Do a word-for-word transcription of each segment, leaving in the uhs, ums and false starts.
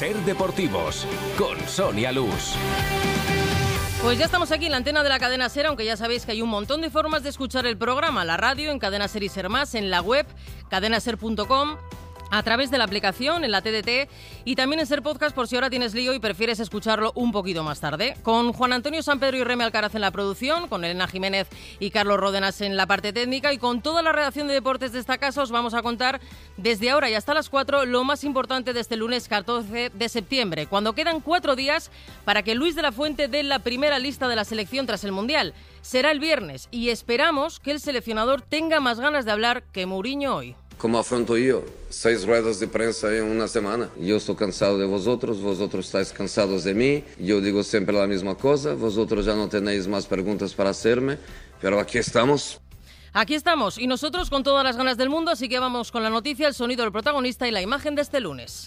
Ser Deportivos, con Sonia Luz. Pues ya estamos aquí en la antena de la cadena SER, aunque ya sabéis que hay un montón de formas de escuchar el programa, la radio, en Cadena SER y SER Más, en la web, cadena ser punto com, a través de la aplicación, en la T D T y también en SER Podcast por si ahora tienes lío y prefieres escucharlo un poquito más tarde. Con Juan Antonio Sampedro y Reme Alcaraz en la producción, con Elena Jiménez y Carlos Ródenas en la parte técnica y con toda la redacción de deportes de esta casa os vamos a contar desde ahora y hasta las cuatro lo más importante de este lunes catorce de septiembre, cuando quedan cuatro días para que Luis de la Fuente dé la primera lista de la selección tras el Mundial. Será el viernes y esperamos que el seleccionador tenga más ganas de hablar que Mourinho hoy. Como afronto yo, seis ruedas de prensa en una semana. Yo estoy cansado de vosotros, vosotros estáis cansados de mí. Yo digo siempre la misma cosa, vosotros ya no tenéis más preguntas para hacerme, pero aquí estamos. Aquí estamos, y nosotros con todas las ganas del mundo, así que vamos con la noticia, el sonido del protagonista y la imagen de este lunes.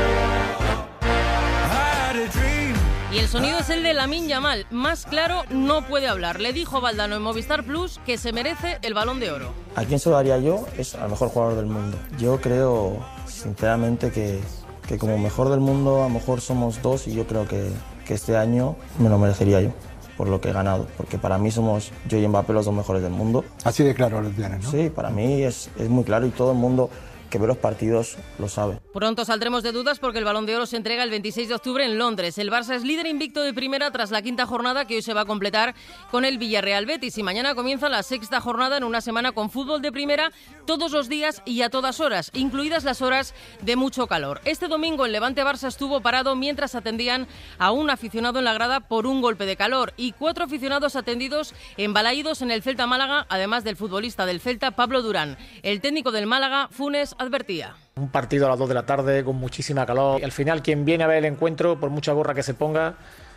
Y el sonido es el de Lamine Yamal. Más claro no puede hablar. Le dijo Valdano en Movistar Plus que se merece el Balón de Oro. ¿A quién se lo daría yo? Es al mejor jugador del mundo. Yo creo, sinceramente, que, que como mejor del mundo a lo mejor somos dos y yo creo que, que este año me lo merecería yo por lo que he ganado. Porque para mí somos yo y Mbappé los dos mejores del mundo. Así de claro lo tienes, ¿no? Sí, para mí es, es muy claro y todo el mundo que ve los partidos lo sabe. Pronto saldremos de dudas porque el Balón de Oro se entrega el veintiséis de octubre en Londres. El Barça es líder invicto de primera tras la quinta jornada que hoy se va a completar con el Villarreal Betis y mañana comienza la sexta jornada en una semana con fútbol de primera todos los días y a todas horas, incluidas las horas de mucho calor. Este domingo el Levante Barça estuvo parado mientras atendían a un aficionado en la grada por un golpe de calor y cuatro aficionados atendidos en Balaídos en el Celta Málaga, además del futbolista del Celta Pablo Durán. El técnico del Málaga, Funes, advertía. Un partido a las dos de la tarde con muchísima calor. Y al final quien viene a ver el encuentro, por mucha gorra que se ponga,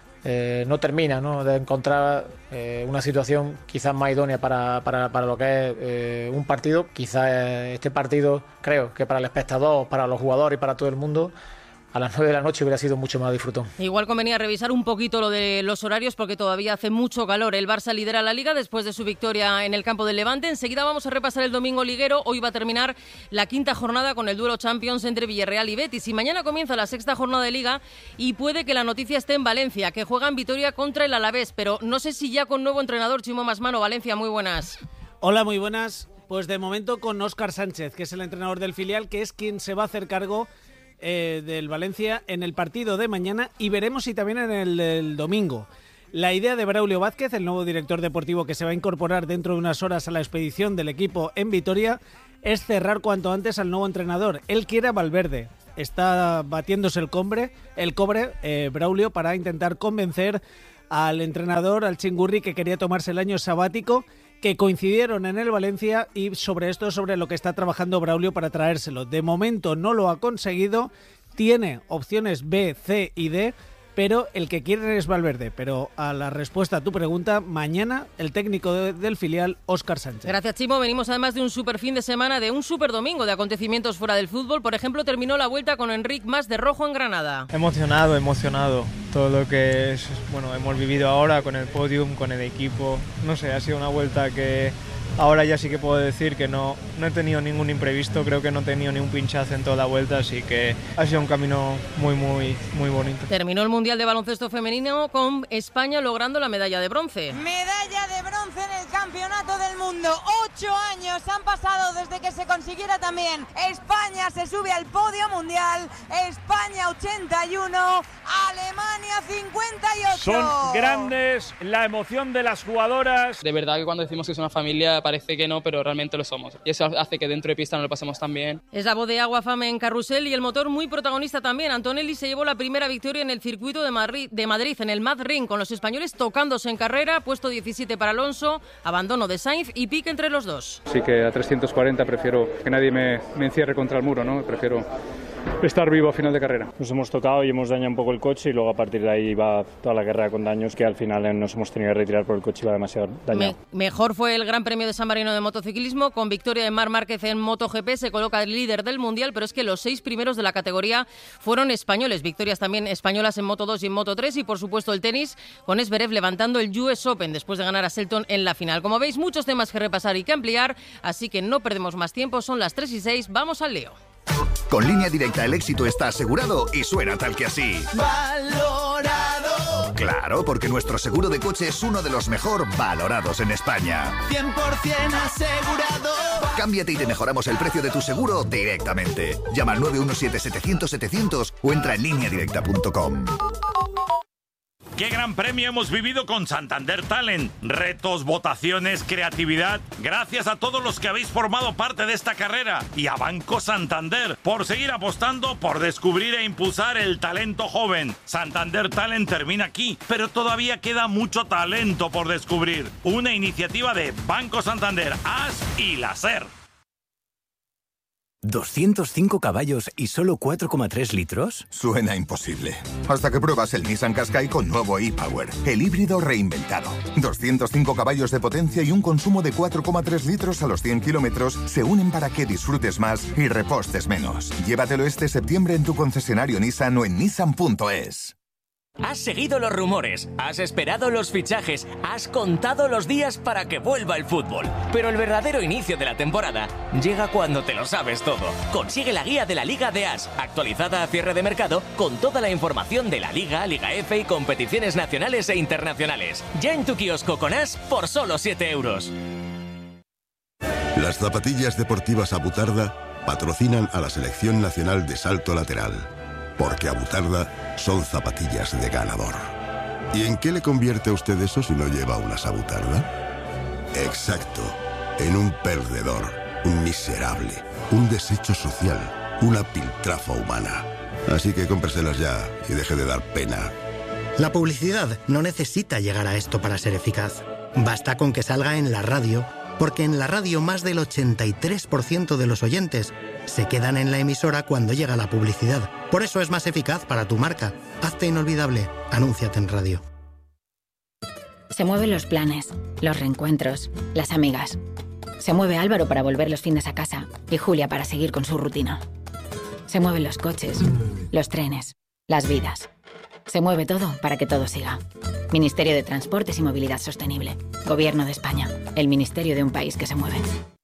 eh, no termina, ¿no?, de encontrar eh, una situación quizás más idónea para, para, para lo que es eh, un partido. Quizás este partido, creo que para el espectador, para los jugadores y para todo el mundo, a las nueve de la noche hubiera sido mucho más disfrutón. Igual convenía revisar un poquito lo de los horarios porque todavía hace mucho calor. El Barça lidera la Liga después de su victoria en el campo del Levante. Enseguida vamos a repasar el domingo liguero. Hoy va a terminar la quinta jornada con el duelo Champions entre Villarreal y Betis. Y mañana comienza la sexta jornada de Liga y puede que la noticia esté en Valencia, que juega en Vitoria contra el Alavés. Pero no sé si ya con nuevo entrenador. Chimo Masmano, Valencia, muy buenas. Hola, muy buenas. Pues de momento con Óscar Sánchez, que es el entrenador del filial, que es quien se va a hacer cargo Eh, del Valencia en el partido de mañana y veremos si también en el del domingo. La idea de Braulio Vázquez, el nuevo director deportivo que se va a incorporar dentro de unas horas a la expedición del equipo en Vitoria, es cerrar cuanto antes al nuevo entrenador. Él quiere a Valverde. Está batiéndose el cobre, el cobre eh, Braulio, para intentar convencer al entrenador, al Chingurri, que quería tomarse el año sabático, que coincidieron en el Valencia, y sobre esto, sobre lo que está trabajando Braulio para traérselo. De momento no lo ha conseguido, tiene opciones B, C y D, pero el que quiere es Valverde. Pero a la respuesta a tu pregunta, mañana el técnico de, del filial, Óscar Sánchez. Gracias, Chimo. Venimos además de un super fin de semana, de un super domingo de acontecimientos fuera del fútbol. Por ejemplo, terminó la vuelta con Enric Mas de rojo en Granada. Emocionado, emocionado. Todo lo que es, bueno, hemos vivido ahora con el podium, con el equipo. No sé, ha sido una vuelta que ahora ya sí que puedo decir que no, no he tenido ningún imprevisto, creo que no he tenido ni un pinchazo en toda la vuelta, así que ha sido un camino muy, muy, muy bonito. Terminó el Mundial de Baloncesto Femenino con España logrando la medalla de bronce. Medalla de bronce en el Campeonato del Mundo. Ocho años han pasado desde que se consiguiera también. España se sube al podio mundial. España ochenta y uno, Alemania cincuenta y ocho. Son grandes, la emoción de las jugadoras. De verdad que cuando decimos que es una familia parece que no, pero realmente lo somos. Y eso hace que dentro de pista nos lo pasemos tan bien. Es la voz de Agua Fame en carrusel y el motor muy protagonista también. Antonelli se llevó la primera victoria en el circuito de Madrid, de Madrid en el Mad Ring, con los españoles tocándose en carrera. Puesto diecisiete para Alonso, abandono de Sainz y pique entre los dos. Sí que a trescientos cuarenta prefiero que nadie me, me encierre contra el muro, ¿no? Prefiero estar vivo a final de carrera. Nos hemos tocado y hemos dañado un poco el coche y luego a partir de ahí va toda la guerra con daños que al final nos hemos tenido que retirar por el coche, iba demasiado dañado. Me, mejor fue el Gran Premio de San Marino de motociclismo con victoria de Marc Márquez en MotoGP, se coloca el líder del Mundial, pero es que los seis primeros de la categoría fueron españoles, victorias también españolas en Moto dos y en Moto tres y por supuesto el tenis con Zverev levantando el U S Open después de ganar a Selton en la final. Como veis, muchos temas que repasar y que ampliar, así que no perdemos más tiempo, son las tres y seis, vamos al lío. Con Línea Directa el éxito está asegurado y suena tal que así. ¡Valorado! Claro, porque nuestro seguro de coche es uno de los mejor valorados en España. cien por ciento asegurado. Cámbiate y te mejoramos el precio de tu seguro directamente. Llama al nueve uno siete, setecientos, setecientos o entra en línea directa punto com. ¡Qué gran premio hemos vivido con Santander Talent! Retos, votaciones, creatividad. Gracias a todos los que habéis formado parte de esta carrera y a Banco Santander por seguir apostando por descubrir e impulsar el talento joven. Santander Talent termina aquí, pero todavía queda mucho talento por descubrir. Una iniciativa de Banco Santander, A S y la SER. ¿doscientos cinco caballos y solo cuatro coma tres litros? Suena imposible. Hasta que pruebas el Nissan Qashqai con nuevo e-Power, el híbrido reinventado. doscientos cinco caballos de potencia y un consumo de cuatro coma tres litros a los cien kilómetros se unen para que disfrutes más y repostes menos. Llévatelo este septiembre en tu concesionario Nissan o en nissan punto es. Has seguido los rumores, has esperado los fichajes, has contado los días para que vuelva el fútbol. Pero el verdadero inicio de la temporada llega cuando te lo sabes todo. Consigue la guía de la Liga de A S, actualizada a cierre de mercado, con toda la información de la Liga, Liga F y competiciones nacionales e internacionales. Ya en tu kiosco con A S por solo siete euros. Las zapatillas deportivas Abutarda patrocinan a la Selección Nacional de Salto Lateral. Porque Abutarda son zapatillas de ganador. ¿Y en qué le convierte a usted eso si no lleva unas Abutarda? Exacto, en un perdedor, un miserable, un desecho social, una piltrafa humana. Así que cómpreselas ya y deje de dar pena. La publicidad no necesita llegar a esto para ser eficaz. Basta con que salga en la radio, porque en la radio más del ochenta y tres por ciento de los oyentes se quedan en la emisora cuando llega la publicidad. Por eso es más eficaz para tu marca. Hazte inolvidable. Anúnciate en radio. Se mueven los planes, los reencuentros, las amigas. Se mueve Álvaro para volver los fines a casa y Julia para seguir con su rutina. Se mueven los coches, los trenes, las vidas. Se mueve todo para que todo siga. Ministerio de Transportes y Movilidad Sostenible. Gobierno de España. El ministerio de un país que se mueve.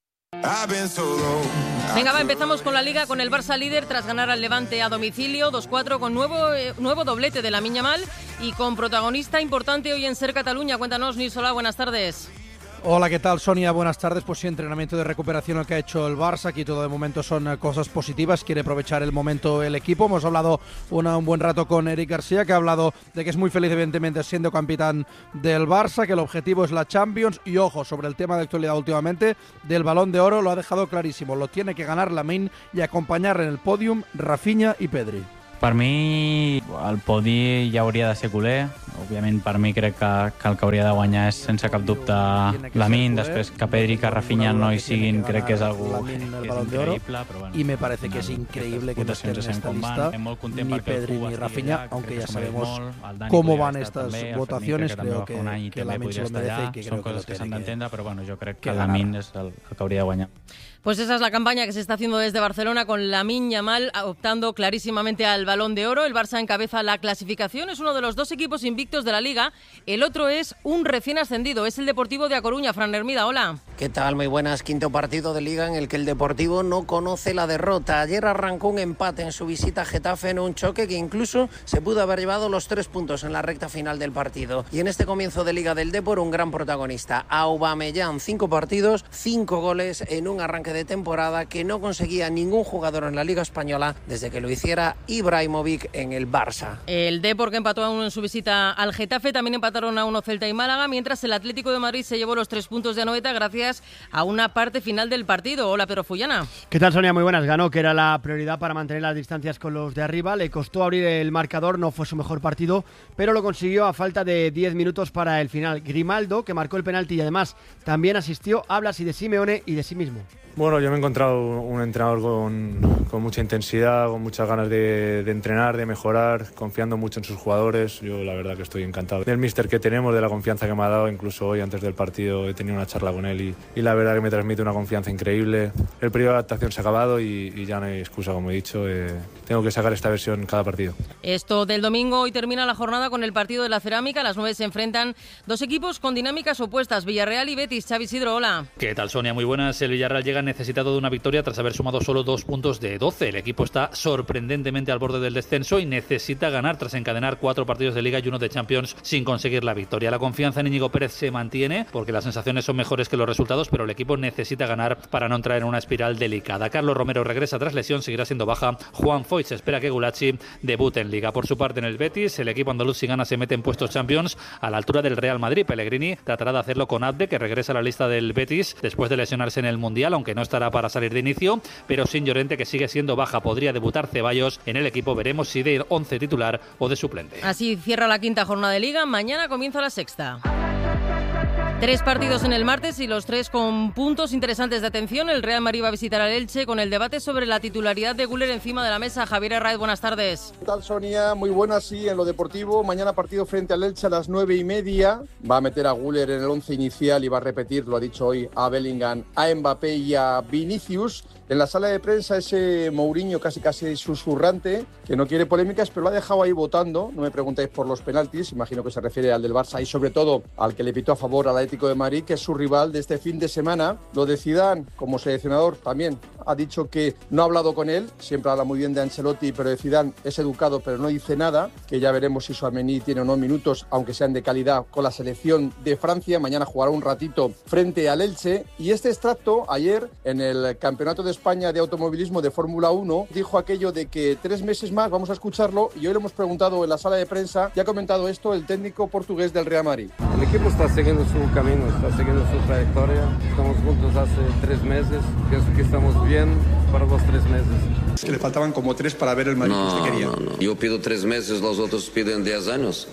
Venga, va, empezamos con la Liga, con el Barça líder tras ganar al Levante a domicilio dos cuatro con nuevo, eh, nuevo doblete de Lamine Yamal y con protagonista importante hoy en SER Cataluña. Cuéntanos, Nisola, buenas tardes. Hola, ¿qué tal, Sonia? Buenas tardes. Pues sí, entrenamiento de recuperación el que ha hecho el Barça. Aquí todo de momento son cosas positivas. Quiere aprovechar el momento el equipo. Hemos hablado una, un buen rato con Eric García, que ha hablado de que es muy feliz, evidentemente, siendo capitán del Barça, que el objetivo es la Champions. Y ojo, sobre el tema de actualidad últimamente, del Balón de Oro, lo ha dejado clarísimo. Lo tiene que ganar Lamine y acompañar en el podium Rafinha i Pedri. Per mi, el podi ja hauria de ser culer. Òbviament, per mi crec que, que el que hauria de guanyar és, sense cap dubte, Lamine. Després que Pedri i que Rafinha no hi siguin, crec que és algo que és increïble. Però bueno, y me parece que es increíble que no estén en esta lista ni Pedri ni Rafinha, aunque ya sabemos cómo van estas votaciones. Creo que, que Lamine se lo merece y que creo que lo tiene que, però bueno, jo crec que Lamine és el, el que hauria de guanyar. Pues esa es la campaña que se está haciendo desde Barcelona con Lamine Yamal optando clarísimamente al Balón de Oro. El Barça encabeza la clasificación, es uno de los dos equipos invictos de la Liga. El otro es un recién ascendido, es el Deportivo de A Coruña. Fran Hermida, hola. ¿Qué tal? Muy buenas. Quinto partido de Liga en el que el Deportivo no conoce la derrota. Ayer arrancó un empate en su visita a Getafe en un choque que incluso se pudo haber llevado los tres puntos en la recta final del partido. Y en este comienzo de Liga del Depor, un gran protagonista, Aubameyang. Cinco partidos, cinco goles en un arranque de temporada que no conseguía ningún jugador en la Liga Española desde que lo hiciera Ibrahimovic en el Barça. El Depor, que empató a uno en su visita al Getafe, también empataron a uno Celta y Málaga, mientras el Atlético de Madrid se llevó los tres puntos de Anoeta gracias a una parte final del partido. Hola, Pedro Fullana. ¿Qué tal, Sonia? Muy buenas. Ganó, que era la prioridad para mantener las distancias con los de arriba. Le costó abrir el marcador, no fue su mejor partido, pero lo consiguió a falta de diez minutos para el final. Grimaldo, que marcó el penalti y además también asistió, habla así de Simeone y de sí mismo. Bueno, yo me he encontrado un entrenador con, con mucha intensidad, con muchas ganas de, de entrenar, de mejorar, confiando mucho en sus jugadores. Yo la verdad que estoy encantado del míster que tenemos, de la confianza que me ha dado. Incluso hoy antes del partido he tenido una charla con él y, y, y la verdad que me transmite una confianza increíble. El periodo de adaptación se ha acabado y, y ya no hay excusa, como he dicho. Eh, tengo que sacar esta versión en cada partido. Esto del domingo, hoy termina la jornada con el partido de la Cerámica. A las nueve se enfrentan dos equipos con dinámicas opuestas, Villarreal y Betis. Xavi Isidro, hola. ¿Qué tal, Sonia? Muy buenas. El Villarreal llega necesitado de una victoria tras haber sumado solo dos puntos de doce. El equipo está sorprendentemente al borde del descenso y necesita ganar tras encadenar cuatro partidos de Liga y uno de Champions sin conseguir la victoria. La confianza en Íñigo Pérez se mantiene porque las sensaciones son mejores que los resultados, pero el equipo necesita ganar para no entrar en una espiral delicada. Carlos Romero regresa tras lesión, seguirá siendo baja Juan Foyt. Se espera que Gulacsi debute en Liga. Por su parte, en el Betis, el equipo andaluz, si gana, se mete en puestos Champions a la altura del Real Madrid. Pellegrini tratará de hacerlo con Abde, que regresa a la lista del Betis después de lesionarse en el Mundial, aunque no estará para salir de inicio, pero sin Llorente, que sigue siendo baja. Podría debutar Ceballos en el equipo. Veremos si de once titular o de suplente. Así cierra la quinta jornada de Liga. Mañana comienza la sexta. Tres partidos en el martes y los tres con puntos interesantes de atención. El Real Madrid va a visitar al Elche con el debate sobre la titularidad de Güler encima de la mesa. Javier Herraiz, buenas tardes. ¿Qué tal, Sonia? Muy buenas, sí, en lo deportivo. Mañana partido frente al Elche a las nueve y media. Va a meter a Güler en el once inicial y va a repetir, lo ha dicho hoy, a Bellingham, a Mbappé y a Vinicius. En la sala de prensa ese Mourinho casi casi susurrante, que no quiere polémicas, pero lo ha dejado ahí votando. No me preguntéis por los penaltis, imagino que se refiere al del Barça y sobre todo al que le pitó a favor al Atlético de Madrid, que es su rival de este fin de semana. Lo de Zidane, como seleccionador, también ha dicho que no ha hablado con él. Siempre habla muy bien de Ancelotti, pero de Zidane es educado, pero no dice nada. Que ya veremos si Tchouaméni tiene o no minutos, aunque sean de calidad, con la selección de Francia. Mañana jugará un ratito frente al Elche. Y este extracto, ayer, en el Campeonato de España de Automovilismo de Fórmula uno, dijo aquello de que tres meses más, vamos a escucharlo, y hoy lo hemos preguntado en la sala de prensa, y ha comentado esto el técnico portugués del Real Madrid. El equipo está siguiendo su camino, está siguiendo su trayectoria. Estamos juntos hace tres meses, pienso que estamos bien para los tres meses. Es que le faltaban como tres para ver el Madrid no, que usted quería. No, no, yo pido tres meses, los otros piden diez años.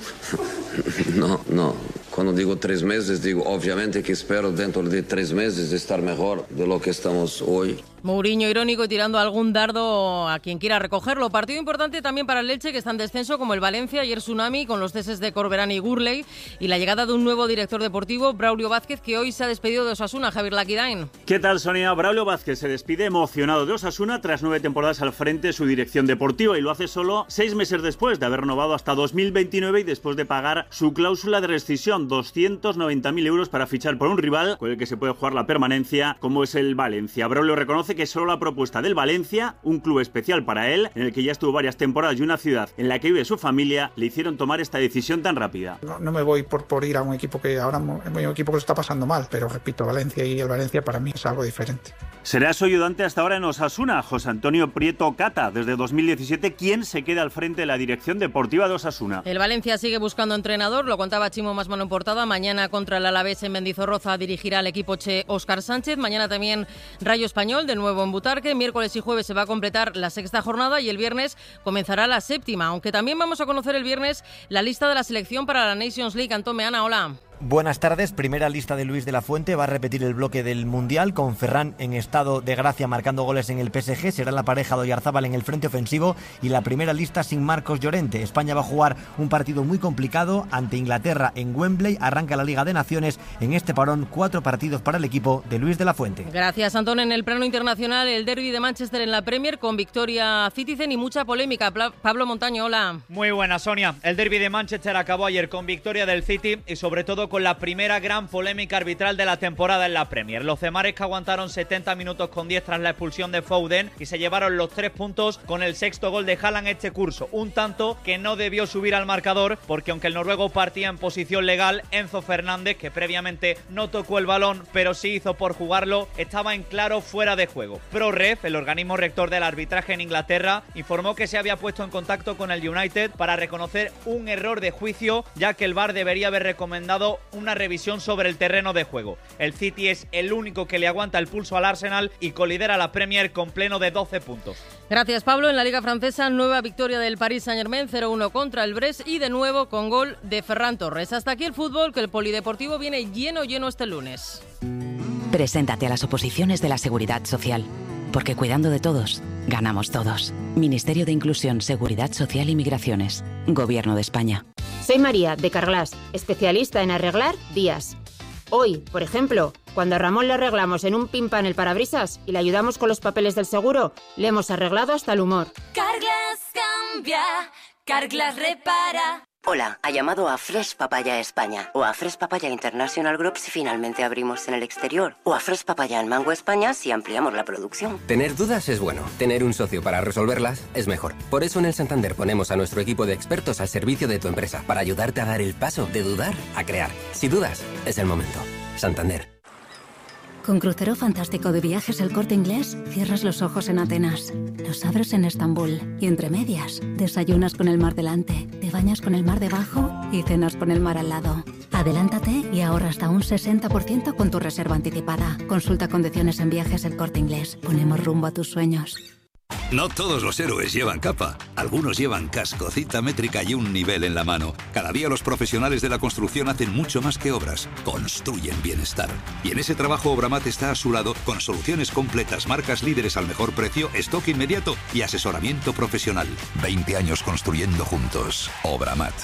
no, no. Cuando digo tres meses, digo obviamente que espero dentro de tres meses estar mejor de lo que estamos hoy. Mourinho irónico y tirando algún dardo a quien quiera recogerlo. Partido importante también para el Elche, que está en descenso, como el Valencia. Ayer tsunami con los ceses de Corberán y Gurley y la llegada de un nuevo director deportivo, Braulio Vázquez, que hoy se ha despedido de Osasuna. Javier Laquidain. ¿Qué tal, Sonia? Braulio Vázquez se despide emocionado de Osasuna tras nueve temporadas al frente de su dirección deportiva, y lo hace solo seis meses después de haber renovado hasta dos mil veintinueve y después de pagar su cláusula de rescisión, doscientos noventa mil euros para fichar por un rival con el que se puede jugar la permanencia, como es el Valencia. Braulio reconoce que solo la propuesta del Valencia, un club especial para él, en el que ya estuvo varias temporadas y una ciudad en la que vive su familia, le hicieron tomar esta decisión tan rápida. No, no me voy por, por ir a un equipo que ahora un equipo que lo está pasando mal, pero repito, Valencia y el Valencia para mí es algo diferente. Será su ayudante hasta ahora en Osasuna, José Antonio Prieto Cata, desde dos mil diecisiete, quien se queda al frente de la dirección deportiva de Osasuna. El Valencia sigue buscando entrenador, lo contaba Chimo Masmano en portada. Mañana contra el Alavés en Mendizorroza dirigirá al equipo che Óscar Sánchez. Mañana también Rayo Español, de nuevo en Butarque. Miércoles y jueves se va a completar la sexta jornada y el viernes comenzará la séptima, aunque también vamos a conocer el viernes la lista de la selección para la Nations League. Antón Meana, hola. Buenas tardes. Primera lista de Luis de la Fuente. Va a repetir el bloque del Mundial con Ferran en estado de gracia marcando goles en el P S G. Será la pareja de Oyarzábal en el frente ofensivo y la primera lista sin Marcos Llorente. España va a jugar un partido muy complicado ante Inglaterra en Wembley. Arranca la Liga de Naciones en este parón. Cuatro partidos para el equipo de Luis de la Fuente. Gracias, Antón. En el plano internacional, el derbi de Manchester en la Premier con victoria Citizen y mucha polémica. Pablo Montaño, hola. Muy buena, Sonia. El derbi de Manchester acabó ayer con victoria del City y sobre todo con la primera gran polémica arbitral de la temporada en la Premier. Los cemares que aguantaron setenta minutos con diez tras la expulsión de Foden y se llevaron los tres puntos con el sexto gol de Haaland este curso. Un tanto que no debió subir al marcador porque aunque el noruego partía en posición legal, Enzo Fernández, que previamente no tocó el balón pero sí hizo por jugarlo, estaba en claro fuera de juego. ProRef, el organismo rector del arbitraje en Inglaterra, informó que se había puesto en contacto con el United para reconocer un error de juicio, ya que el V A R debería haber recomendado una revisión sobre el terreno de juego. El City es el único que le aguanta el pulso al Arsenal y colidera la Premier con pleno de doce puntos. Gracias, Pablo. En la Liga Francesa, nueva victoria del Paris Saint-Germain, cero uno contra el Brest y de nuevo con gol de Ferran Torres. Hasta aquí el fútbol, que el polideportivo viene lleno, lleno este lunes. Preséntate a las oposiciones de la Seguridad Social, porque cuidando de todos, ganamos todos. Ministerio de Inclusión, Seguridad Social y Migraciones. Gobierno de España. Soy María, de Carglass, especialista en arreglar vías. Hoy, por ejemplo, Cuando a Ramón le arreglamos en un pim pam el parabrisas y le ayudamos con los papeles del seguro, le hemos arreglado hasta el humor. Carglass cambia, Carglass repara. Hola, ha llamado a Fresh Papaya España o a Fresh Papaya International Group si finalmente abrimos en el exterior o a Fresh Papaya en Mango España si ampliamos la producción. Tener dudas es bueno, tener un socio para resolverlas es mejor. Por eso en el Santander ponemos a nuestro equipo de expertos al servicio de tu empresa para ayudarte a dar el paso de dudar a crear. Si dudas, es el momento. Santander. Con Crucero Fantástico de Viajes El Corte Inglés, cierras los ojos en Atenas, los abres en Estambul y entre medias, desayunas con el mar delante, te bañas con el mar debajo y cenas con el mar al lado. Adelántate y ahorra hasta un sesenta por ciento con tu reserva anticipada. Consulta condiciones en Viajes El Corte Inglés. Ponemos rumbo a tus sueños. No todos los héroes llevan capa. Algunos llevan casco, cita métrica y un nivel en la mano. Cada día los profesionales de la construcción hacen mucho más que obras. Construyen bienestar. Y en ese trabajo Obramat está a su lado con soluciones completas, marcas líderes al mejor precio, stock inmediato y asesoramiento profesional. veinte años construyendo juntos. Obramat.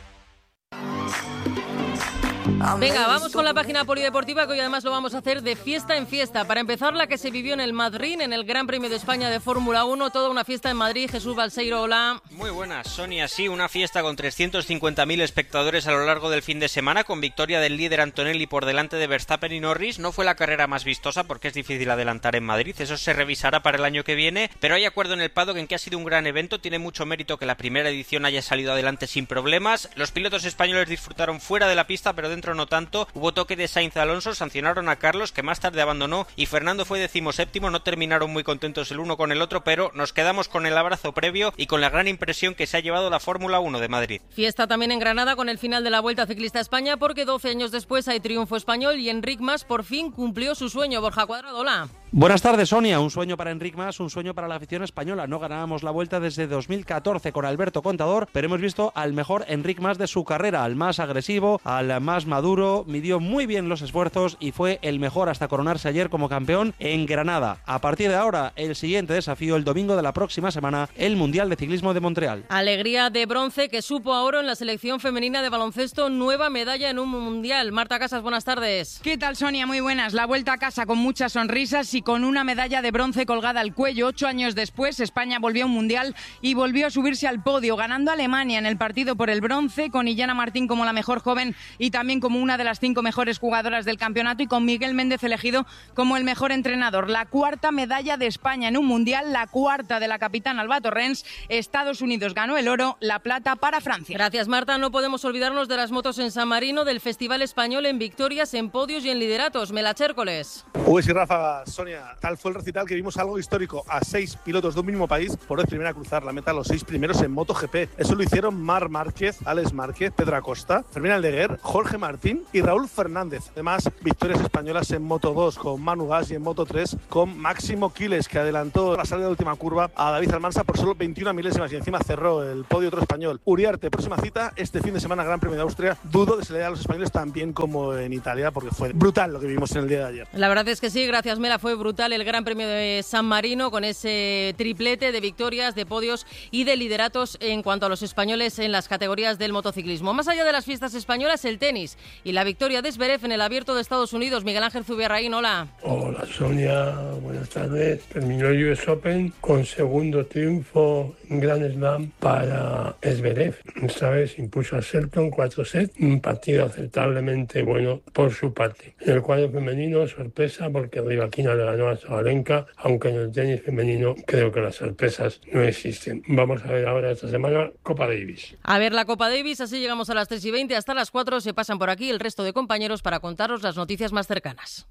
Venga, vamos con la página polideportiva, que hoy además lo vamos a hacer de fiesta en fiesta. Para empezar, la que se vivió en el Madrid, en el Gran Premio de España de Fórmula uno, toda una fiesta en Madrid. Jesús Balseiro, hola. Muy buenas, Sonia. Sí, una fiesta con trescientos cincuenta mil espectadores a lo largo del fin de semana, con victoria del líder Antonelli por delante de Verstappen y Norris. No fue la carrera más vistosa porque es difícil adelantar en Madrid, eso se revisará para el año que viene, pero hay acuerdo en el paddock en que ha sido un gran evento. Tiene mucho mérito que la primera edición haya salido adelante sin problemas. Los pilotos españoles disfrutaron fuera de la pista, pero dentro no tanto. Hubo toque de Sainz Alonso, sancionaron a Carlos, que más tarde abandonó, y Fernando fue decimoséptimo. No terminaron muy contentos el uno con el otro, pero nos quedamos con el abrazo previo y con la gran impresión que se ha llevado la Fórmula uno de Madrid. Fiesta también en Granada con el final de la Vuelta Ciclista a España, porque doce años después hay triunfo español y Enric Mas por fin cumplió su sueño. Borja Cuadrado, hola. Buenas tardes, Sonia. Un sueño para Enric Mas, un sueño para la afición española. No ganábamos la Vuelta desde dos mil catorce con Alberto Contador, pero hemos visto al mejor Enric Mas de su carrera, al más agresivo, al más maduro. Midió muy bien los esfuerzos y fue el mejor hasta coronarse ayer como campeón en Granada. A partir de ahora, el siguiente desafío, el domingo de la próxima semana, el Mundial de Ciclismo de Montreal. Alegría de bronce que supo a oro en la selección femenina de baloncesto, nueva medalla en un Mundial. Marta Casas, buenas tardes. ¿Qué tal, Sonia? Muy buenas. La vuelta a casa con muchas sonrisas y con una medalla de bronce colgada al cuello. Ocho años después, España volvió a un Mundial y volvió a subirse al podio, ganando a Alemania en el partido por el bronce, con Illana Martín como la mejor joven y también como una de las cinco mejores jugadoras del campeonato, y con Miguel Méndez elegido como el mejor entrenador. La cuarta medalla de España en un Mundial, la cuarta de la capitana Alba Torrens. Estados Unidos ganó el oro, la plata para Francia. Gracias, Marta. No podemos olvidarnos de las motos en San Marino, del Festival Español en victorias, en podios y en lideratos. Mela Chércoles. Uy, sí, Rafa, Sonia, tal fue el recital que vimos algo histórico. A seis pilotos de un mismo país por vez primera a cruzar la meta, los seis primeros en MotoGP. Eso lo hicieron Marc Márquez, Alex Márquez, Pedro Acosta, Fermín Aldeguer, Jorge Martín y Raúl Fernández. Además, victorias españolas en Moto dos con Manu Gas y en Moto tres con Máximo Quiles, que adelantó la salida de última curva a David Almansa por solo veintiuna milésimas y encima cerró el podio otro español. Uriarte, próxima cita este fin de semana, Gran Premio de Austria. Dudo de se le dé a los españoles tan bien como en Italia, porque fue brutal lo que vimos en el día de ayer. La verdad es que sí, gracias Mela, fue brutal el Gran Premio de San Marino, con ese triplete de victorias, de podios y de lideratos en cuanto a los españoles en las categorías del motociclismo. Más allá de las fiestas españolas, el tenis y la victoria de Zverev en el Abierto de Estados Unidos. Miguel Ángel Zubiarraín, hola. Hola, Sonia, buenas tardes. Terminó el U S Open con segundo triunfo en Grand Slam para Zverev. Esta vez impuso a Shelton cuatro sets, un partido aceptablemente bueno por su parte. En el cuadro femenino, sorpresa, porque Rybakina le ganó a Sabalenka, aunque en el tenis femenino creo que las sorpresas no existen. Vamos a ver ahora esta semana Copa Davis. A ver la Copa Davis, así llegamos a las tres y veinte, hasta las cuatro se pasan por aquí el resto de compañeros para contaros las noticias más cercanas.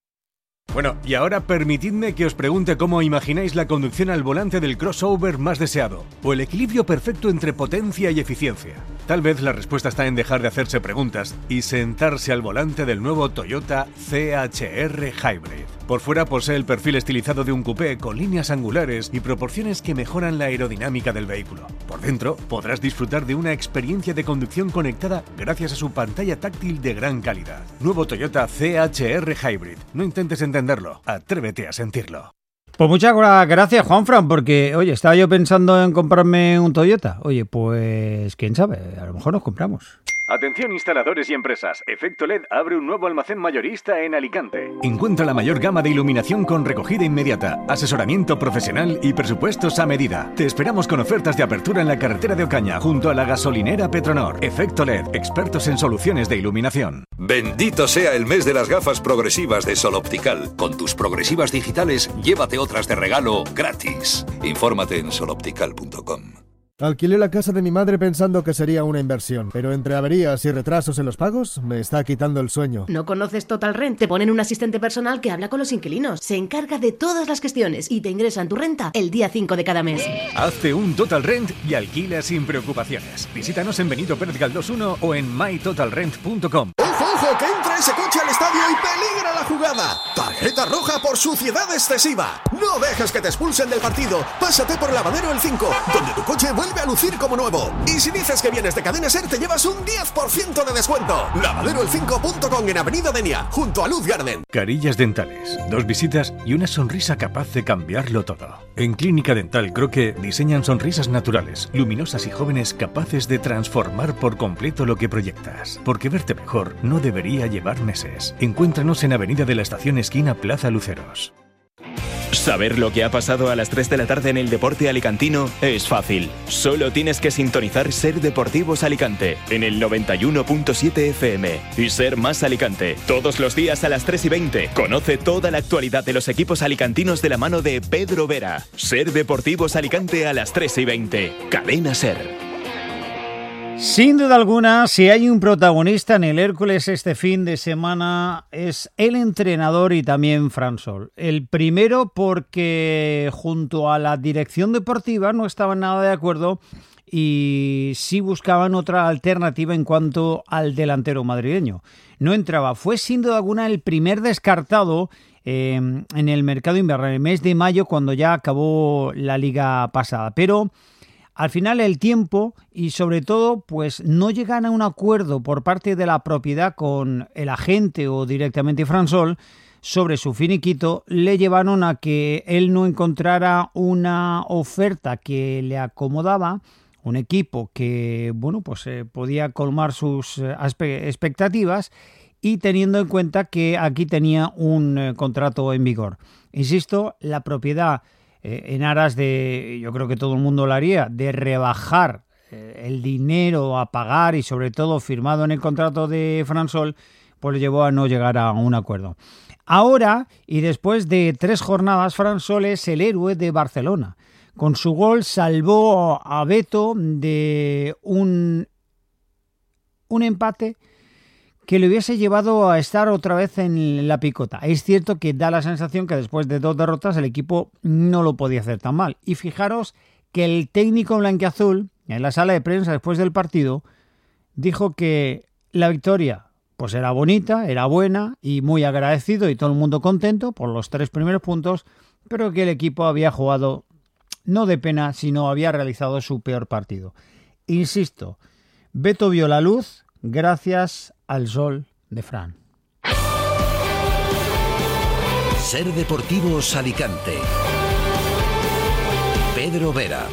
Bueno, y ahora permitidme que os pregunte cómo imagináis la conducción al volante del crossover más deseado, o el equilibrio perfecto entre potencia y eficiencia. Tal vez la respuesta está en dejar de hacerse preguntas y sentarse al volante del nuevo Toyota C H R Hybrid. Por fuera posee el perfil estilizado de un coupé con líneas angulares y proporciones que mejoran la aerodinámica del vehículo. Por dentro podrás disfrutar de una experiencia de conducción conectada gracias a su pantalla táctil de gran calidad. Nuevo Toyota C H R Hybrid. No intentes entenderlo, atrévete a sentirlo. Pues muchas gracias, Juanfran, porque, oye, estaba yo pensando en comprarme un Toyota. Oye, pues, quién sabe, a lo mejor nos compramos. Atención instaladores y empresas. Efecto L E D abre un nuevo almacén mayorista en Alicante. Encuentra la mayor gama de iluminación con recogida inmediata, asesoramiento profesional y presupuestos a medida. Te esperamos con ofertas de apertura en la carretera de Ocaña, junto a la gasolinera Petronor. Efecto L E D, expertos en soluciones de iluminación. Bendito sea el mes de las gafas progresivas de Sol Optical. Con tus progresivas digitales, llévate otras de regalo gratis. Infórmate en sol optical punto com. Alquilé la casa de mi madre pensando que sería una inversión, pero entre averías y retrasos en los pagos me está quitando el sueño. ¿No conoces Total Rent? Te ponen un asistente personal que habla con los inquilinos, se encarga de todas las gestiones y te ingresan tu renta el día cinco de cada mes. Hazte un Total Rent y alquila sin preocupaciones. Visítanos en Benito Pérez Galdós uno o en my total rent punto com. ¡Ojo, ojo! ¡Que entra ese coche al estadio y peligra la jugada! Tarjeta roja por suciedad excesiva. No dejes que te expulsen del partido. Pásate por Lavadero El cinco, donde tu coche vuelve a lucir como nuevo. Y si dices que vienes de Cadena Ser, te llevas un diez por ciento de descuento. Lavadero el cinco punto com en Avenida Denia, junto a Luz Garden. Carillas dentales, dos visitas y una sonrisa capaz de cambiarlo todo. En Clínica Dental Croque diseñan sonrisas naturales, luminosas y jóvenes capaces de transformar por completo lo que proyectas. Porque verte mejor no debería llevar meses. Encuéntranos en Avenida de la Estación esquina Plaza Luceros. Saber lo que ha pasado a las tres de la tarde en el deporte alicantino es fácil. Solo tienes que sintonizar Ser Deportivos Alicante en el noventa y uno punto siete F M y Ser Más Alicante. Todos los días a las tres y veinte. Conoce toda la actualidad de los equipos alicantinos de la mano de Pedro Vera. Ser Deportivos Alicante a las tres y veinte. Cadena Ser. Sin duda alguna, si hay un protagonista en el Hércules este fin de semana es el entrenador y también Fran Sol. El primero porque junto a la dirección deportiva no estaban nada de acuerdo y sí buscaban otra alternativa en cuanto al delantero madrileño. No entraba, fue sin duda alguna el primer descartado eh, en el mercado invernal, en el mes de mayo, cuando ya acabó la liga pasada, pero al final el tiempo y sobre todo pues no llegan a un acuerdo por parte de la propiedad con el agente o directamente Fran Sol sobre su finiquito, le llevaron a que él no encontrara una oferta que le acomodaba, un equipo que bueno pues eh, podía colmar sus eh, expectativas y teniendo en cuenta que aquí tenía un eh, contrato en vigor. Insisto, la propiedad Eh, en aras de, yo creo que todo el mundo lo haría, de rebajar eh, el dinero a pagar y sobre todo firmado en el contrato de Fran Sol, pues llevó a no llegar a un acuerdo. Ahora, y después de tres jornadas, Fran Sol es el héroe de Barcelona. Con su gol salvó a Beto de un, un empate que le hubiese llevado a estar otra vez en la picota. Es cierto que da la sensación que después de dos derrotas el equipo no lo podía hacer tan mal. Y fijaros que el técnico blanquiazul, en la sala de prensa después del partido, dijo que la victoria pues era bonita, era buena y muy agradecido y todo el mundo contento por los tres primeros puntos, pero que el equipo había jugado no de pena, sino había realizado su peor partido. Insisto, Beto vio la luz gracias al Sol de Fran. Ser Deportivos Alicante. Pedro Vera.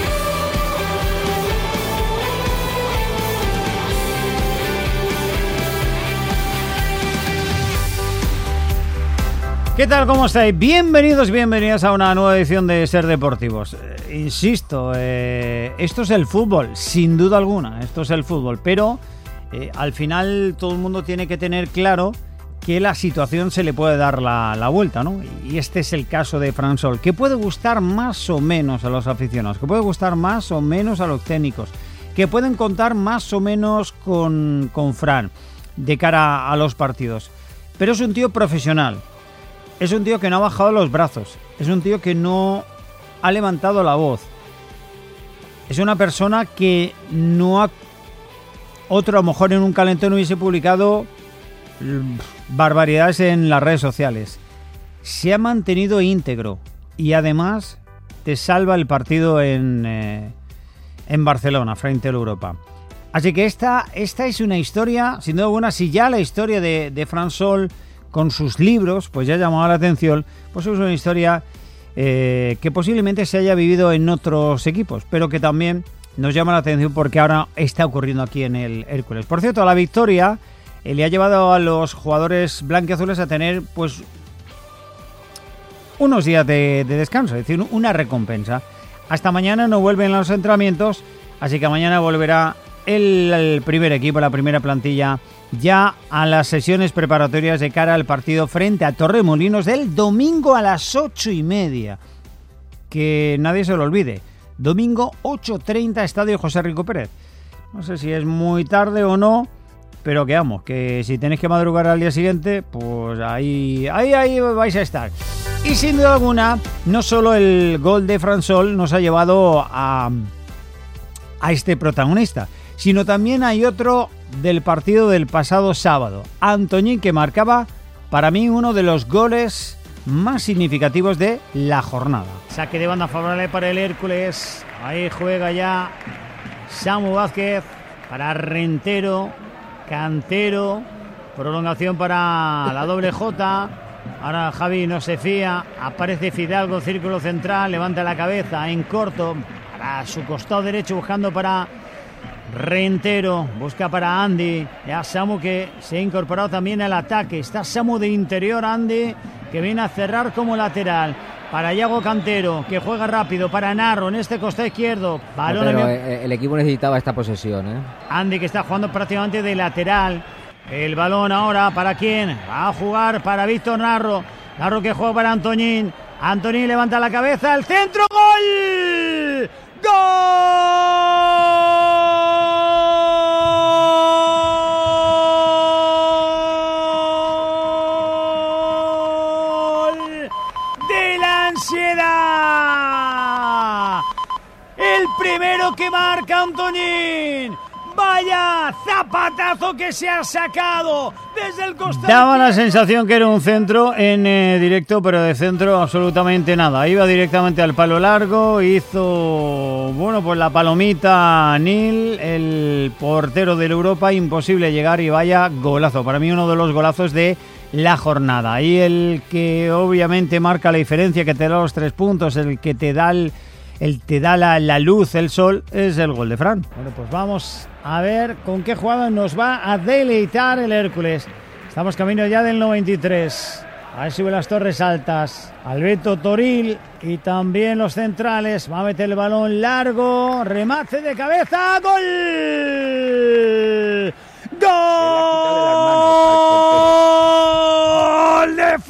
¿Qué tal? ¿Cómo estáis? Bienvenidos, bienvenidas a una nueva edición de Ser Deportivos. Eh, insisto, eh, esto es el fútbol, sin duda alguna, esto es el fútbol, pero eh, al final todo el mundo tiene que tener claro que la situación se le puede dar la, la vuelta, ¿no? Y este es el caso de Fran Sol, que puede gustar más o menos a los aficionados, que puede gustar más o menos a los técnicos, que pueden contar más o menos con, con Fran de cara a los partidos, pero es un tío profesional. Es un tío que no ha bajado los brazos. Es un tío que no ha levantado la voz. Es una persona que no ha... Otro a lo mejor en un calentón hubiese publicado barbaridades en las redes sociales. Se ha mantenido íntegro y además te salva el partido en, eh, en Barcelona frente a la Europa. Así que esta, esta es una historia, sin duda alguna, si ya la historia de, de Fran Sol con sus libros, pues ya ha llamado la atención, pues es una historia eh, que posiblemente se haya vivido en otros equipos, pero que también nos llama la atención porque ahora está ocurriendo aquí en el Hércules. Por cierto, la victoria eh, le ha llevado a los jugadores blanquiazules a tener pues unos días de, de descanso, es decir, una recompensa. Hasta mañana no vuelven los entrenamientos, así que mañana volverá el, el primer equipo, la primera plantilla, ya a las sesiones preparatorias de cara al partido frente a Torremolinos del domingo a las ocho y media. Que nadie se lo olvide. Domingo ocho treinta, Estadio José Rico Pérez. No sé si es muy tarde o no, pero que vamos, que si tenéis que madrugar al día siguiente, pues ahí, ahí, ahí vais a estar. Y sin duda alguna, no solo el gol de Fransol nos ha llevado a, a este protagonista, sino también hay otro del partido del pasado sábado. Antoñín, que marcaba para mí uno de los goles más significativos de la jornada. Saque de banda favorable para el Hércules. Ahí juega ya Samu Vázquez para Rentero, Cantero, prolongación para la doble J. Ahora Javi no se fía, aparece Fidalgo, círculo central, levanta la cabeza en corto para su costado derecho, buscando para Rentero, busca para Andy, ya Samu, que se ha incorporado también al ataque. Está Samu de interior, Andy, que viene a cerrar como lateral. Para Iago Cantero, que juega rápido, para Narro en este costado izquierdo. Balón no, pero en... el equipo necesitaba esta posesión, ¿eh? Andy, que está jugando prácticamente de lateral. El balón ahora, ¿para quién? Va a jugar para Víctor Narro. Narro, que juega para Antoñín. Antoñín levanta la cabeza, el centro, ¡gol! ¡Gol! ¡De la ansiedad! El primero que marca Antoñín. ¡Vaya zapatazo que se ha sacado desde el costado! Daba la sensación que era un centro en eh, directo, pero de centro absolutamente nada. Iba directamente al palo largo, hizo, bueno, pues la palomita Nil, el portero del Europa, imposible llegar, y vaya golazo. Para mí uno de los golazos de la jornada. Y el que obviamente marca la diferencia, que te da los tres puntos, el que te da el... El te da la, la luz, el sol, es el gol de Fran. Bueno, pues vamos a ver con qué jugada nos va a deleitar el Hércules. Estamos camino ya del noventa y tres. Ahí sube las torres altas. Alberto Toril y también los centrales. Va a meter el balón largo. Remate de cabeza. ¡Gol! ¡Gol de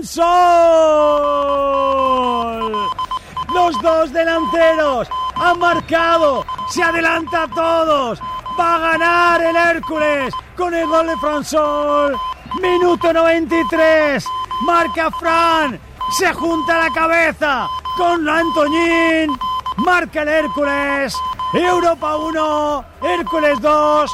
Fransol! Los dos delanteros han marcado, se adelanta a todos, va a ganar el Hércules con el gol de Fransol. Minuto noventa y tres, marca Fran, se junta la cabeza con Antoñín, marca el Hércules. Europa uno, Hércules dos,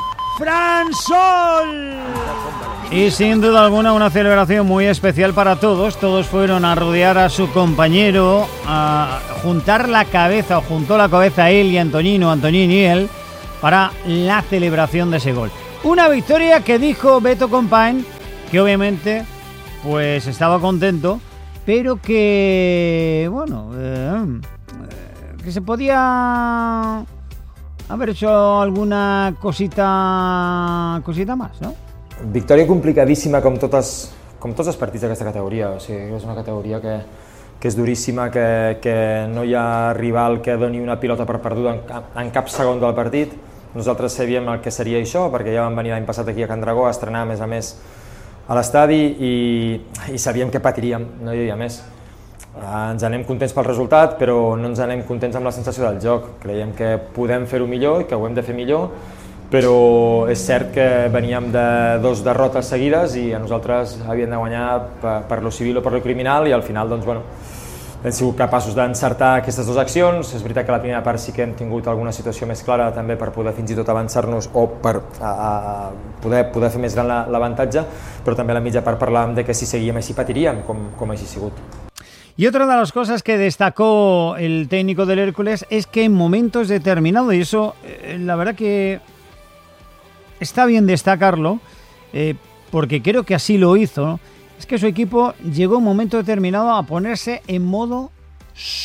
Fransol. Y sin duda alguna una celebración muy especial para todos. Todos fueron a rodear a su compañero, a juntar la cabeza, o juntó la cabeza él y Antoñino, Antoñín y él, para la celebración de ese gol. Una victoria que dijo Beto Compain, que obviamente pues estaba contento, pero que, bueno, eh, que se podía haber hecho alguna cosita, cosita más, ¿no? Victòria complicadíssima com, totes, com tots els partits d'aquesta categoria. O sigui, és una categoria que, que és duríssima, que, que no hi ha rival que doni una pilota per perduda en, en cap segon del partit. Nosaltres sabíem el que seria això, perquè ja vam venir l'any passat aquí a Can Dragó a estrenar a més a més a l'estadi i, i sabíem que patiríem, no hi havia més. Ens anem contents pel resultat, però no ens anem contents amb la sensació del joc. Creiem que podem fer-ho millor i que ho hem de fer millor, però és cert que veníem de dos derrotes seguides i a nosaltres havíem de guanyar per, per lo civil o per lo criminal, i al final doncs, bueno, hem sigut capaços d'encertar aquestes dues accions. És veritat que a la primera part sí que hem tingut alguna situació més clara també per poder fins i tot avançar-nos o per a, a poder, poder fer més gran l'avantatge, però també a la mitja part parlàvem de que si seguíem així patiríem, com, com així ha sigut. Y otra de las cosas que destacó el técnico del Hércules es que en momentos determinados, y eso eh, la verdad que está bien destacarlo, eh, porque creo que así lo hizo, ¿no? Es que su equipo llegó en un momento determinado a ponerse en modo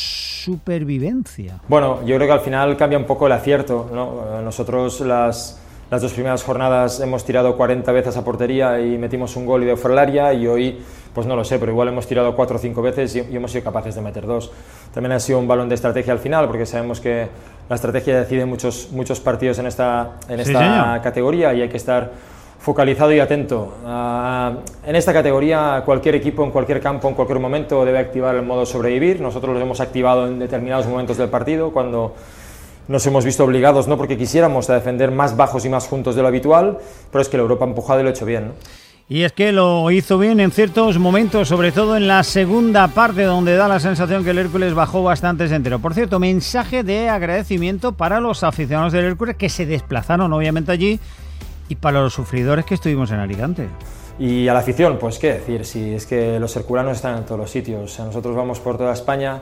supervivencia. Bueno, yo creo que al final cambia un poco el acierto, ¿no? Nosotros las, las dos primeras jornadas hemos tirado cuarenta veces a portería y metimos un gol y de fuera del área, y hoy, pues no lo sé, pero igual hemos tirado cuatro o cinco veces y, y hemos sido capaces de meter dos. También ha sido un balón de estrategia al final, porque sabemos que la estrategia decide muchos, muchos partidos en esta, en Sí, esta señor. categoría, y hay que estar focalizado y atento. Uh, en esta categoría cualquier equipo en cualquier campo en cualquier momento debe activar el modo sobrevivir. Nosotros lo hemos activado en determinados momentos del partido, cuando nos hemos visto obligados, no porque quisiéramos, a defender más bajos y más juntos de lo habitual, pero es que la Europa ha empujado y lo ha hecho bien, ¿no? Y es que lo hizo bien en ciertos momentos, sobre todo en la segunda parte, donde da la sensación que el Hércules bajó bastante entero. Por cierto, mensaje de agradecimiento para los aficionados del Hércules que se desplazaron obviamente allí, y para los sufridores que estuvimos en Alicante. Y a la afición, pues qué decir, si es que los herculanos están en todos los sitios. O sea, nosotros vamos por toda España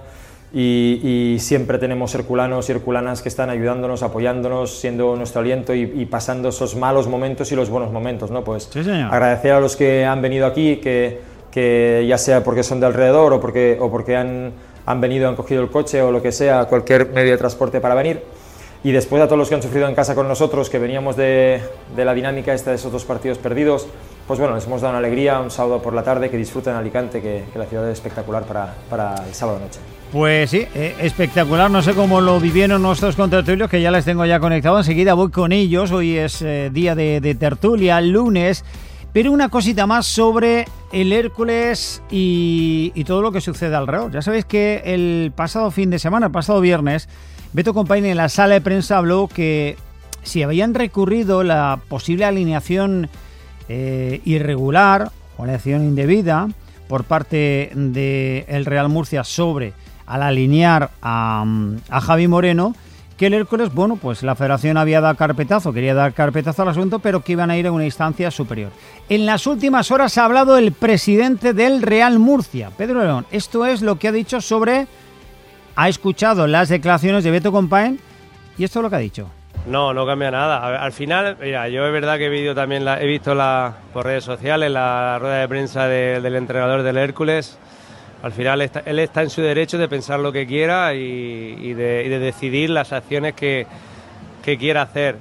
y, y siempre tenemos herculanos y herculanas que están ayudándonos, apoyándonos, siendo nuestro aliento y, y pasando esos malos momentos y los buenos momentos, ¿no? Pues sí, señor. Agradecer a los que han venido aquí, que, que ya sea porque son de alrededor o porque, o porque han, han venido, han cogido el coche o lo que sea, cualquier medio de transporte para venir. Y después a todos los que han sufrido en casa con nosotros, que veníamos de, de la dinámica esta de esos dos partidos perdidos, pues bueno, les hemos dado una alegría un sábado por la tarde, que disfruten Alicante, que, que la ciudad es espectacular para, para el sábado noche. Pues sí, eh, espectacular. No sé cómo lo vivieron nuestros contertulios, que ya les tengo ya conectados. Enseguida voy con ellos. Hoy es eh, día de, de tertulia, lunes. Pero una cosita más sobre el Hércules y, y todo lo que sucede alrededor. Ya sabéis que el pasado fin de semana, el pasado viernes, Beto Compain en la sala de prensa habló que si habían recurrido la posible alineación eh, irregular o alineación indebida por parte del Real Murcia sobre al alinear a, a Javi Moreno, que el Hércules, bueno, pues la federación había dado carpetazo, quería dar carpetazo al asunto, pero que iban a ir a una instancia superior. En las últimas horas ha hablado el presidente del Real Murcia, Pedro León. Esto es lo que ha dicho sobre... Ha escuchado las declaraciones de Beto Compain y esto es lo que ha dicho. No, no cambia nada. A ver, al final, mira, yo es verdad que he visto también la, he visto la, por redes sociales la rueda de prensa de, del entrenador del Hércules. Al final está, él está en su derecho de pensar lo que quiera y, y, de, y de decidir las acciones que, que quiera hacer.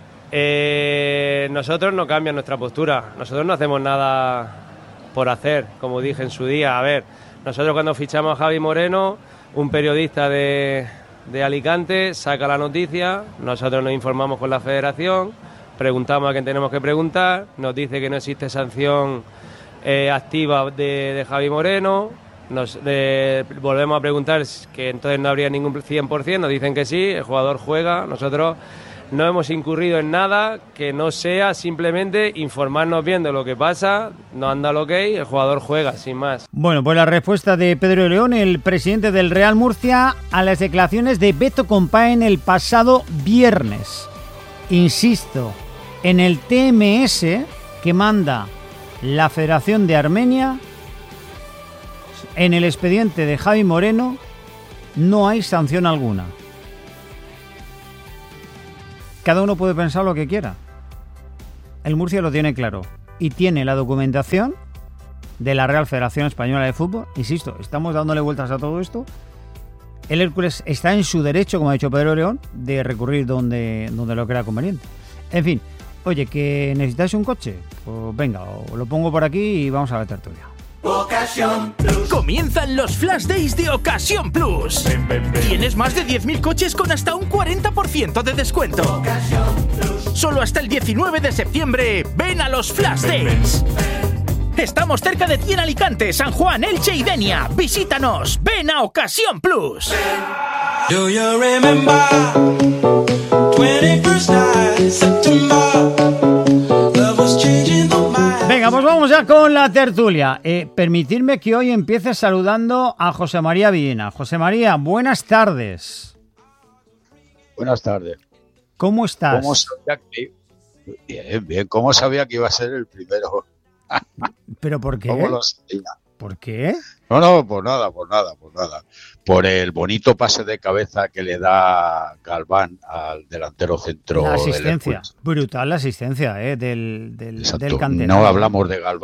Eh, nosotros no cambian nuestra postura. Nosotros no hacemos nada por hacer, como dije en su día. A ver, nosotros cuando fichamos a Javi Moreno, un periodista de, de Alicante saca la noticia, nosotros nos informamos con la federación, preguntamos a quien tenemos que preguntar, nos dice que no existe sanción eh, activa de, de Javi Moreno, nos eh, volvemos a preguntar que entonces no habría ningún cien por ciento, nos dicen que sí, el jugador juega, nosotros no hemos incurrido en nada que no sea simplemente informarnos bien de lo que pasa, no anda lo que hay, el jugador juega, sin más. Bueno, pues la respuesta de Pedro León, el presidente del Real Murcia, a las declaraciones de Beto Compain el pasado viernes. Insisto, en el T M S que manda la Federación de Armenia, en el expediente de Javi Moreno, no hay sanción alguna. Cada uno puede pensar lo que quiera. El Murcia lo tiene claro y tiene la documentación de la Real Federación Española de Fútbol. Insisto, estamos dándole vueltas a todo esto. El Hércules está en su derecho, como ha dicho Pedro León, de recurrir donde, donde lo crea conveniente. En fin, oye, que necesitáis un coche, pues venga, os lo pongo por aquí y vamos a la tertulia. Ocasión Plus. Comienzan los Flash Days de Ocasión Plus. Ven, ven, ven. Tienes más de diez mil coches con hasta un cuarenta por ciento de descuento. Ocasión Plus. Solo hasta el diecinueve de septiembre. Ven a los Flash ven, Days. Ven, ven. Estamos cerca de ti en Alicante, San Juan, Elche y Denia. Visítanos. Ven a Ocasión Plus. Ven. Do you remember twenty-first night September? Love was changing the mind. Venga, pues vamos ya con la tertulia. Eh, permitidme que hoy empiece saludando a José María Villena. José María, buenas tardes. Buenas tardes. ¿Cómo estás? ¿Cómo sabía que... Bien, bien. ¿Cómo sabía que iba a ser el primero? ¿Pero por qué? ¿Cómo lo sabía? ¿Por qué? No, no, por nada, por nada, por nada. Por el bonito pase de cabeza que le da Galván al delantero centro. La asistencia, brutal la asistencia eh, del, del, del canterano. No hablamos de Galván,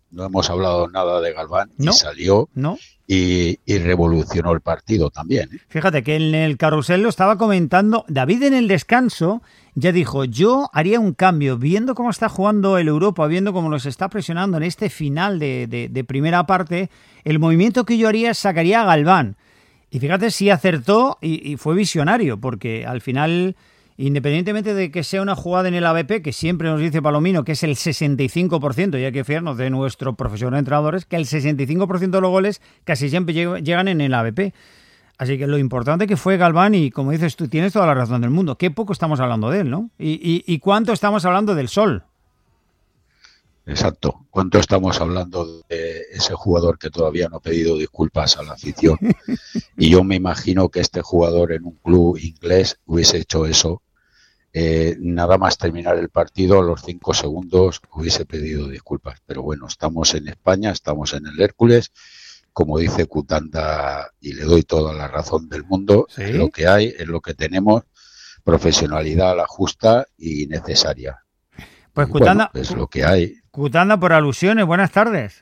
no hemos hablado nada de Galván, no, y salió no. Y, y revolucionó el partido también, ¿eh? Fíjate que en el carrusel lo estaba comentando David en el descanso, ya dijo, yo haría un cambio, viendo cómo está jugando el Europa, viendo cómo nos está presionando en este final de, de, de primera parte, el movimiento que yo haría es sacaría a Galván. Y fíjate si acertó y, y fue visionario, porque al final, independientemente de que sea una jugada en el A B P, que siempre nos dice Palomino que es el sesenta y cinco por ciento, y hay que fiarnos de nuestro profesor de entrenadores, que el sesenta y cinco por ciento de los goles casi siempre llegan en el A B P. Así que lo importante que fue Galván, y como dices tú, tienes toda la razón del mundo, qué poco estamos hablando de él, ¿no? Y, y, y cuánto estamos hablando del Sol. Exacto. ¿Cuánto estamos hablando de ese jugador que todavía no ha pedido disculpas a la afición? Y yo me imagino que este jugador en un club inglés hubiese hecho eso. Eh, nada más terminar el partido, a los cinco segundos hubiese pedido disculpas. Pero bueno, estamos en España, estamos en el Hércules. Como dice Cutanda, y le doy toda la razón del mundo, ¿sí? Es lo que hay, es lo que tenemos, profesionalidad a la justa y necesaria. Pues Cutanda, bueno, es lo que hay. Cutanda, por alusiones, buenas tardes.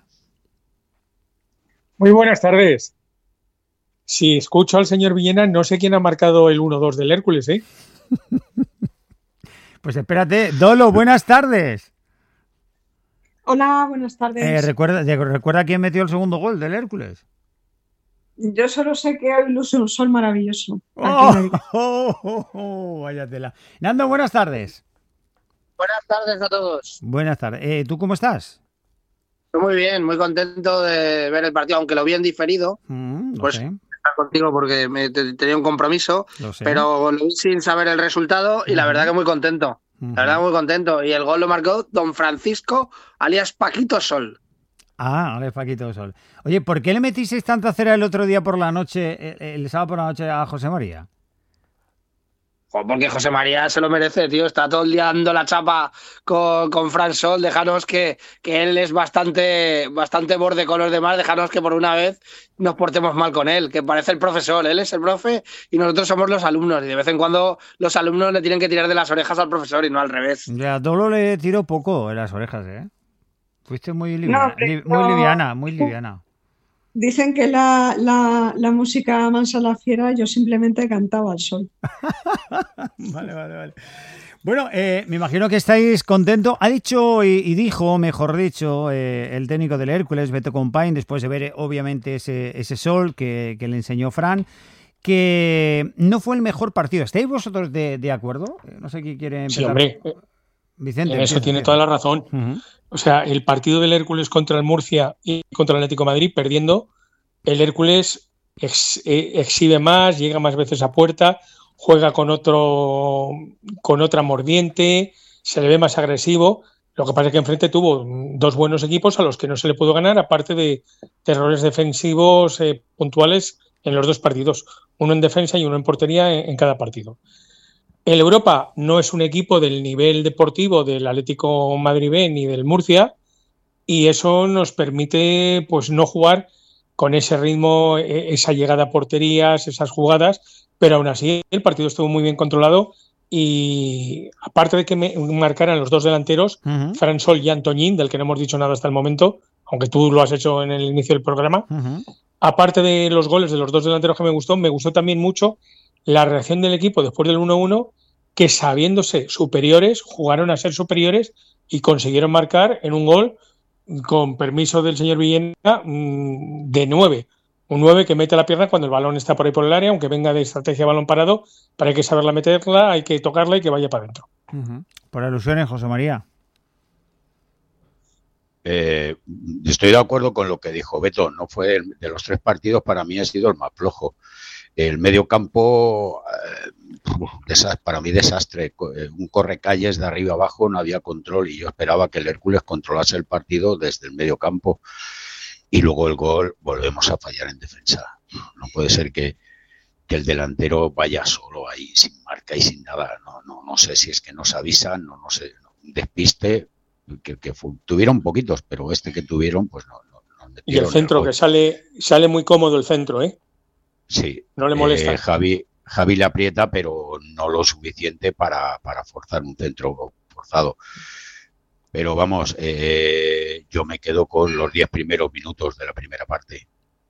Muy buenas tardes. Si escucho al señor Villena, no sé quién ha marcado el uno dos del Hércules, ¿eh? Pues espérate, Dolo, buenas tardes. Hola, buenas tardes. Eh, ¿recuerda, ¿Recuerda quién metió el segundo gol del Hércules? Yo solo sé que hoy luce un sol maravilloso. Oh, oh, oh, oh, vaya tela. Nando, buenas tardes. Buenas tardes a todos. Buenas tardes. Eh, ¿Tú cómo estás? Muy bien, muy contento de ver el partido, aunque lo vi en diferido. Mm, pues sé. Estar contigo porque me, te, tenía un compromiso, pero lo vi sin saber el resultado y uh-huh. la verdad que muy contento. Uh-huh. La verdad muy contento. Y el gol lo marcó Don Francisco, alias Paquito Sol. Ah, alias Paquito Sol. Oye, ¿por qué le metisteis tanta cera el otro día por la noche, el, el sábado por la noche a José María? Porque José María se lo merece, tío. Está todo el día dando la chapa con, con Fran Sol. Dejaros que, que él es bastante, bastante borde con los demás. Dejaros que por una vez nos portemos mal con él, que parece el profesor. Él es el profe y nosotros somos los alumnos. Y de vez en cuando los alumnos le tienen que tirar de las orejas al profesor y no al revés. Ya, Dolo le tiró poco en las orejas, ¿eh? Fuiste muy liviana, no, li, muy liviana, muy liviana. Dicen que la, la, la música mansa la fiera, yo simplemente cantaba al sol. Vale, vale, vale. Bueno, eh, me imagino que estáis contentos. Ha dicho y, y dijo, mejor dicho, eh, el técnico del Hércules, Beto Compain, después de ver eh, obviamente ese, ese sol que, que le enseñó Fran, que no fue el mejor partido. ¿Estáis vosotros de, de acuerdo? No sé quién quiere empezar. Sí, hombre. Vicente. En eso tiene toda la razón. Uh-huh. O sea, el partido del Hércules contra el Murcia y contra el Atlético de Madrid, perdiendo, el Hércules ex, eh, exhibe más, llega más veces a puerta, juega con otro con otra mordiente, se le ve más agresivo. Lo que pasa es que enfrente tuvo dos buenos equipos a los que no se le pudo ganar, aparte de, de errores defensivos eh, puntuales en los dos partidos, uno en defensa y uno en portería en, en cada partido. El Europa no es un equipo del nivel deportivo del Atlético Madrid B ni del Murcia, y eso nos permite pues no jugar con ese ritmo, esa llegada a porterías, esas jugadas, pero aún así el partido estuvo muy bien controlado y aparte de que me marcaran los dos delanteros, uh-huh. Fran Sol y Antoñín, del que no hemos dicho nada hasta el momento, aunque tú lo has hecho en el inicio del programa, uh-huh. aparte de los goles de los dos delanteros que me gustó, me gustó también mucho la reacción del equipo después del uno uno, que sabiéndose superiores, jugaron a ser superiores y consiguieron marcar en un gol, con permiso del señor Villena, de nueve. Un nueve que mete la pierna cuando el balón está por ahí por el área, aunque venga de estrategia balón parado, pero hay que saberla meterla, hay que tocarla y que vaya para adentro. Uh-huh. Por alusiones, José María. Eh, estoy de acuerdo con lo que dijo Beto. No fue el, de los tres partidos, para mí ha sido el más flojo. El medio campo, eh, para mí desastre, un correcalles de arriba abajo, no había control y yo esperaba que el Hércules controlase el partido desde el medio campo y luego el gol volvemos a fallar en defensa. No puede ser que, que el delantero vaya solo ahí sin marca y sin nada. No, no, no sé si es que nos avisan, no, no sé, un despiste que, que fue, tuvieron poquitos, pero este que tuvieron, pues no. no, no y el centro el que sale, sale muy cómodo el centro, ¿eh? Sí, no le molesta. Eh, Javi, Javi le aprieta, pero no lo suficiente para, para forzar un centro forzado. Pero vamos, eh, yo me quedo con los diez primeros minutos de la primera parte.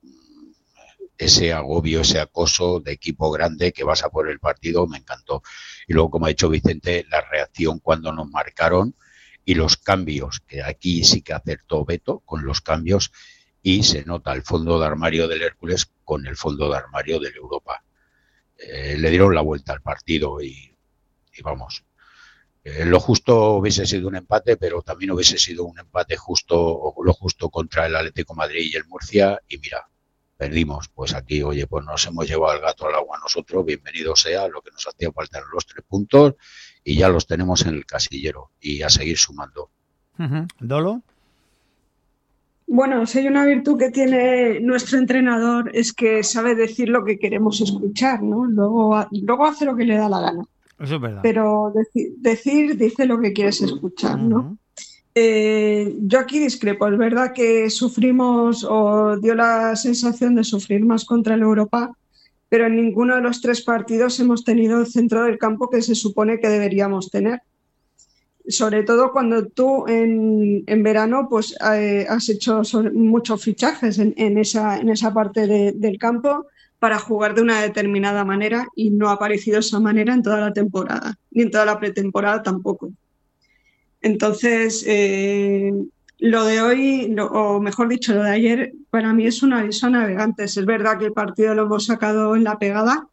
Ese agobio, ese acoso de equipo grande que vas a por el partido, me encantó. Y luego, como ha dicho Vicente, la reacción cuando nos marcaron y los cambios, que aquí sí que acertó Beto con los cambios, y se nota el fondo de armario del Hércules con el fondo de armario del Europa. Eh, le dieron la vuelta al partido y, y vamos, eh, lo justo hubiese sido un empate, pero también hubiese sido un empate justo, o lo justo contra el Atlético de Madrid y el Murcia, y mira, perdimos. Pues aquí, oye, pues nos hemos llevado el gato al agua nosotros, bienvenido sea, lo que nos hacía falta eran los tres puntos y ya los tenemos en el casillero y a seguir sumando. Uh-huh. ¿Dolo? Bueno, si hay una virtud que tiene nuestro entrenador es que sabe decir lo que queremos escuchar, ¿no? Luego, luego hace lo que le da la gana. Eso es verdad. Pero deci- decir, dice lo que quieres escuchar, ¿no? Uh-huh. Eh, yo aquí discrepo. Es verdad que sufrimos o dio la sensación de sufrir más contra el Europa, pero en ninguno de los tres partidos hemos tenido el centro del campo que se supone que deberíamos tener. Sobre todo cuando tú en, en verano pues eh, has hecho sobre, muchos fichajes en, en, esa, en esa parte de, del campo para jugar de una determinada manera y no ha aparecido esa manera en toda la temporada, ni en toda la pretemporada tampoco. Entonces, eh, lo de hoy, lo, o mejor dicho, lo de ayer, para mí es un aviso a navegantes. Es verdad que el partido lo hemos sacado en la pegada,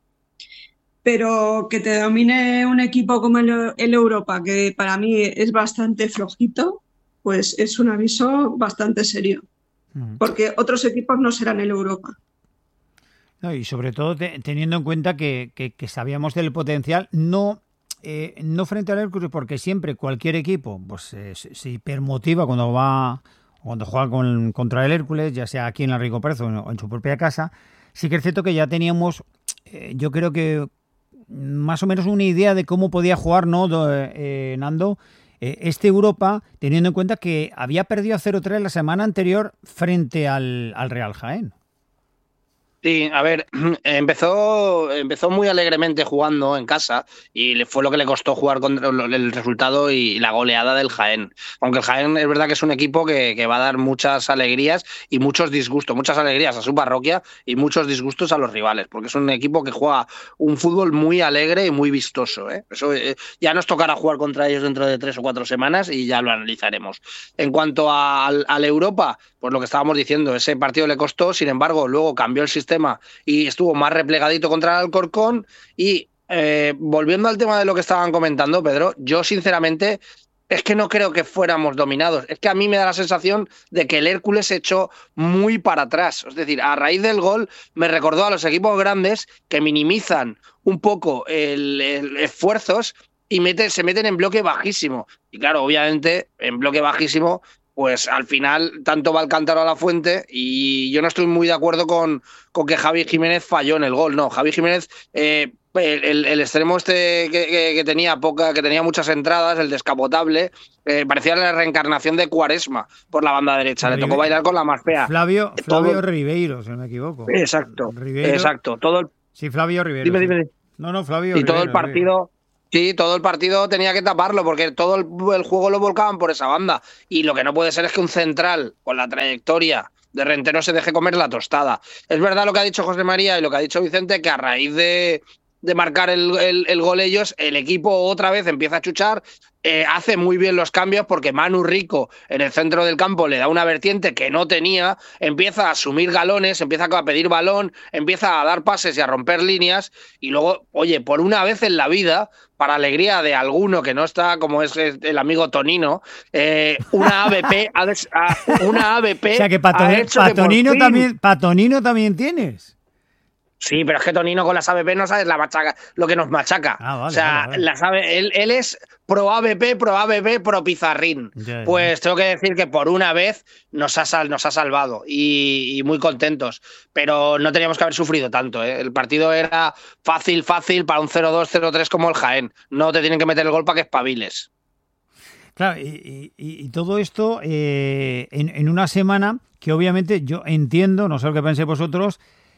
pero que te domine un equipo como el, el Europa, que para mí es bastante flojito, pues es un aviso bastante serio, porque otros equipos no serán el Europa. No, y sobre todo te, teniendo en cuenta que, que, que sabíamos del potencial, no... Eh, no frente al Hércules, porque siempre cualquier equipo pues eh, se, se hipermotiva cuando va cuando juega con, contra el Hércules, ya sea aquí en la Rico Pérez o en, o en su propia casa. Sí que es cierto que ya teníamos, eh, yo creo que más o menos una idea de cómo podía jugar, ¿no, eh, Nando? Eh, este Europa, teniendo en cuenta que había perdido a cero tres la semana anterior frente al, al Real Jaén. Sí, a ver, empezó, empezó muy alegremente jugando en casa y fue lo que le costó jugar contra el resultado y la goleada del Jaén. Aunque el Jaén es verdad que es un equipo que, que va a dar muchas alegrías y muchos disgustos, muchas alegrías a su parroquia y muchos disgustos a los rivales, porque es un equipo que juega un fútbol muy alegre y muy vistoso, ¿eh? Eso eh, ya nos tocará jugar contra ellos dentro de tres o cuatro semanas y ya lo analizaremos. En cuanto a, al, al Europa, pues lo que estábamos diciendo, ese partido le costó, sin embargo, luego cambió el sistema y estuvo más replegadito contra el Alcorcón y eh, volviendo al tema de lo que estaban comentando, Pedro, yo sinceramente es que no creo que fuéramos dominados, es que a mí me da la sensación de que el Hércules se echó muy para atrás, es decir, a raíz del gol me recordó a los equipos grandes que minimizan un poco el, el esfuerzos y mete, se meten en bloque bajísimo y claro, obviamente en bloque bajísimo pues al final tanto va el cántaro a la fuente y yo no estoy muy de acuerdo con, con que Javi Jiménez falló en el gol. No, Javi Jiménez, eh, el, el extremo este que, que, que tenía poca, que tenía muchas entradas, el descapotable, eh, parecía la reencarnación de Cuaresma por la banda derecha. Le tocó bailar con la más fea. Flavio, Flavio Todo... Ribeiro, si no me equivoco. Exacto, Ribeiro... exacto. Todo el... Sí, Flavio Ribeiro. Dime, sí. dime. No, no, Flavio y Ribeiro. todo el partido... Ribeiro. Sí, todo el partido tenía que taparlo porque todo el, el juego lo volcaban por esa banda. Y lo que no puede ser es que un central con la trayectoria de Rentero se deje comer la tostada. Es verdad lo que ha dicho José María y lo que ha dicho Vicente, que a raíz de, de marcar el, el, el gol ellos, el equipo otra vez empieza a chuchar, eh, hace muy bien los cambios porque Manu Rico en el centro del campo le da una vertiente que no tenía, empieza a asumir galones, empieza a pedir balón, empieza a dar pases y a romper líneas y luego, oye, por una vez en la vida, para alegría de alguno que no está, como es el amigo Tonino, eh, una A B P ha des, a, una A B P o sea que Pato, ha hecho Patonino, que por fin... también, Patonino también tienes. Sí, pero es que Tonino con las A B P no sabes la machaca, lo que nos machaca. Ah, vale, o sea, vale, vale. Las A B P, él, él es pro A B P, pro A B P, pro Pizarrín. Ya, ya. Pues tengo que decir que por una vez nos ha, sal, nos ha salvado y, y muy contentos. Pero no teníamos que haber sufrido tanto, ¿eh? El partido era fácil, fácil para un cero dos, cero tres como el Jaén. No te tienen que meter el gol para que espabiles. Claro, y, y, y todo esto eh, en, en una semana que obviamente yo entiendo, no sé lo que penséis vosotros,